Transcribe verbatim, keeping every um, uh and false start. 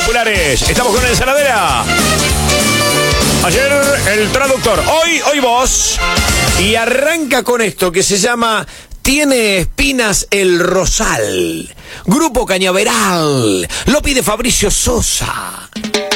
populares. Estamos con el Saladera. Ayer el traductor, hoy, hoy vos. Y arranca con esto que se llama Tiene espinas el rosal. Grupo Cañaveral. Lo pide Fabricio Sosa.